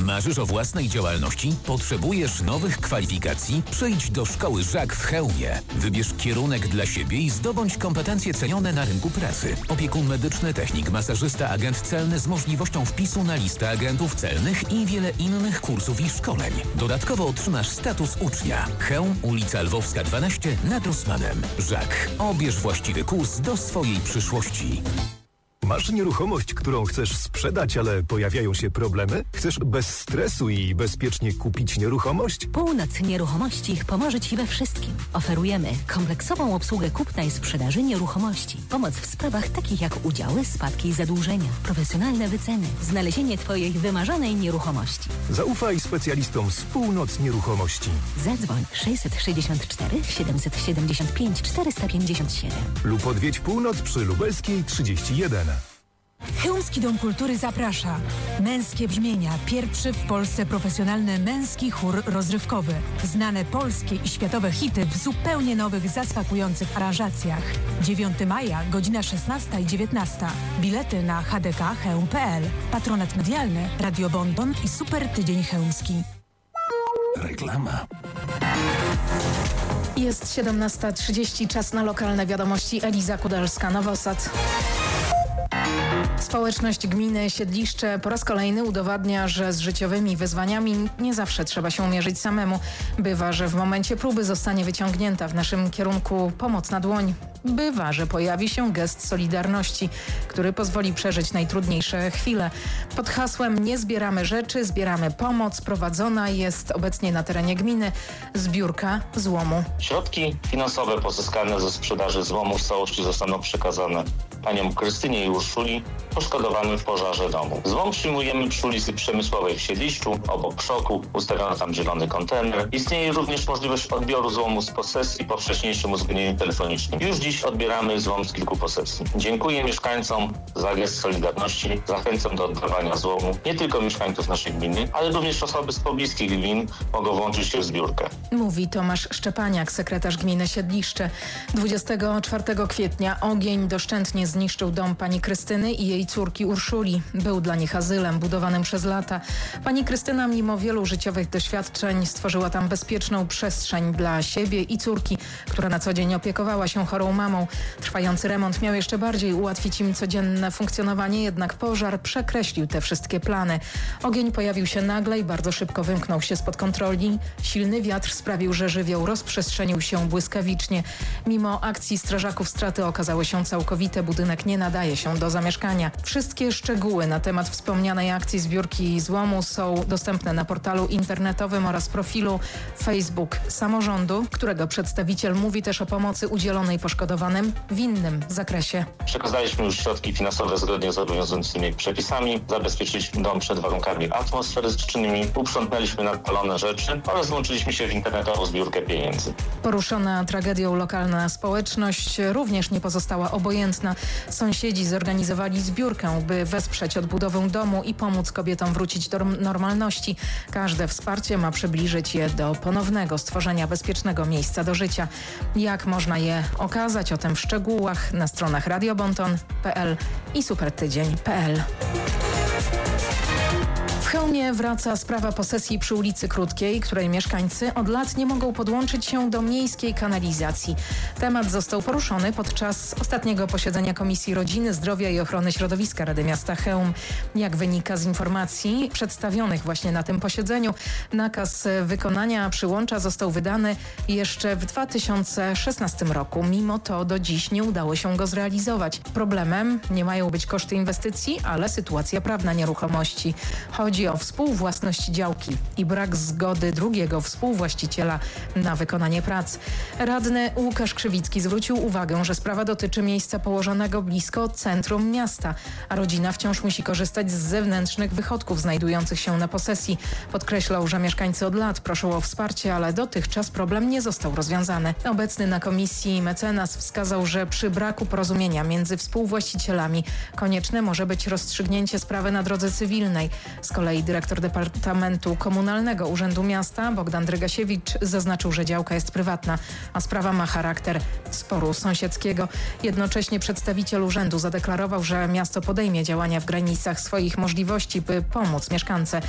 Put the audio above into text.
Marzysz o własnej działalności? Potrzebujesz nowych kwalifikacji? Przyjdź do szkoły Żak w Chełmie. Wybierz kierunek dla siebie i zdobądź kompetencje cenione na rynku pracy. Opiekun medyczny, technik, masażysta, agent celny z możliwością wpisu na listę agentów celnych i wiele innych kursów i szkoleń. Dodatkowo otrzymasz status ucznia. Chełm, ulica Lwowska 12 nad Rossmanem. Żak. Obierz właściwy kurs do swojej przyszłości. Masz nieruchomość, którą chcesz sprzedać, ale pojawiają się problemy? Chcesz bez stresu i bezpiecznie kupić nieruchomość? Północ Nieruchomości pomoże Ci we wszystkim. Oferujemy kompleksową obsługę kupna i sprzedaży nieruchomości. Pomoc w sprawach takich jak udziały, spadki i zadłużenia, profesjonalne wyceny, znalezienie Twojej wymarzonej nieruchomości. Zaufaj specjalistom z Północ Nieruchomości. Zadzwoń 664 775 457 Lub odwiedź Północ przy Lubelskiej 31. Chełmski Dom Kultury zaprasza. Męskie brzmienia. Pierwszy w Polsce profesjonalny męski chór rozrywkowy. Znane polskie i światowe hity w zupełnie nowych, zaskakujących aranżacjach. 9 maja, godzina 16 i 19. Bilety na hdkchełm.pl. Patronat medialny, Radio Bonton i Super Tydzień Chełmski. Reklama. Jest 17:30, czas na lokalne wiadomości. Eliza Kudelska, Nowosad. Społeczność gminy Siedliszcze po raz kolejny udowadnia, że z życiowymi wyzwaniami nie zawsze trzeba się mierzyć samemu. Bywa, że w momencie próby zostanie wyciągnięta w naszym kierunku pomocna dłoń. Bywa, że pojawi się gest solidarności, który pozwoli przeżyć najtrudniejsze chwile. Pod hasłem "Nie zbieramy rzeczy, zbieramy pomoc" prowadzona jest obecnie na terenie gminy zbiórka złomu. Środki finansowe pozyskane ze sprzedaży złomu w całości zostaną przekazane paniom Krystynie i Urszuli poszkodowanym w pożarze domu. Złom przyjmujemy przy ulicy Przemysłowej w Siedliszczu, obok Przoku, ustawiono tam zielony kontener. Istnieje również możliwość odbioru złomu z posesji po wcześniejszym uzgodnieniu telefonicznym. Już dziś odbieramy złom z kilku posesji. Dziękuję mieszkańcom za gest solidarności. Zachęcam do oddawania złomu nie tylko mieszkańców naszej gminy, ale również osoby z pobliskich gmin mogą włączyć się w zbiórkę. Mówi Tomasz Szczepaniak, sekretarz gminy Siedliszcze. 24 kwietnia ogień doszczętnie zniszczył dom pani Krystyny i jej córki Urszuli. Był dla nich azylem budowanym przez lata. Pani Krystyna mimo wielu życiowych doświadczeń stworzyła tam bezpieczną przestrzeń dla siebie i córki, która na co dzień opiekowała się chorą mamą. Trwający remont miał jeszcze bardziej ułatwić im codzienne funkcjonowanie, jednak pożar przekreślił te wszystkie plany. Ogień pojawił się nagle i bardzo szybko wymknął się spod kontroli. Silny wiatr sprawił, że żywioł rozprzestrzenił się błyskawicznie. Mimo akcji strażaków straty okazały się całkowite. Budynek nie nadaje się do zamieszkania. Wszystkie szczegóły na temat wspomnianej akcji zbiórki złomu są dostępne na portalu internetowym oraz profilu Facebook samorządu, którego przedstawiciel mówi też o pomocy udzielonej poszkodowanym w innym zakresie. Przekazaliśmy już środki finansowe zgodnie z obowiązującymi przepisami, zabezpieczyliśmy dom przed warunkami atmosferycznymi, uprzątnęliśmy nadpalone rzeczy oraz włączyliśmy się w internetową zbiórkę pieniędzy. Poruszona tragedią lokalna społeczność również nie pozostała obojętna. Sąsiedzi zorganizowali zbiórkę, by wesprzeć odbudowę domu i pomóc kobietom wrócić do normalności. Każde wsparcie ma przybliżyć je do ponownego stworzenia bezpiecznego miejsca do życia. Jak można je okazać? O tym w szczegółach na stronach radiobonton.pl i supertydzień.pl. W Chełmie wraca sprawa posesji przy ulicy Krótkiej, której mieszkańcy od lat nie mogą podłączyć się do miejskiej kanalizacji. Temat został poruszony podczas ostatniego posiedzenia Komisji Rodziny, Zdrowia i Ochrony Środowiska Rady Miasta Chełm. Jak wynika z informacji przedstawionych właśnie na tym posiedzeniu, nakaz wykonania przyłącza został wydany jeszcze w 2016 roku. Mimo to do dziś nie udało się go zrealizować. Problemem nie mają być koszty inwestycji, ale sytuacja prawna nieruchomości. Chodzi o współwłasność działki i brak zgody drugiego współwłaściciela na wykonanie prac. Radny Łukasz Krzywicki zwrócił uwagę, że sprawa dotyczy miejsca położonego blisko centrum miasta, a rodzina wciąż musi korzystać z zewnętrznych wychodków znajdujących się na posesji. Podkreślał, że mieszkańcy od lat proszą o wsparcie, ale dotychczas problem nie został rozwiązany. Obecny na komisji mecenas wskazał, że przy braku porozumienia między współwłaścicielami konieczne może być rozstrzygnięcie sprawy na drodze cywilnej. Z kolei dyrektor Departamentu Komunalnego Urzędu Miasta Bogdan Drygasiewicz zaznaczył, że działka jest prywatna, a sprawa ma charakter sporu sąsiedzkiego. Jednocześnie przedstawiciel urzędu zadeklarował, że miasto podejmie działania w granicach swoich możliwości, by pomóc mieszkance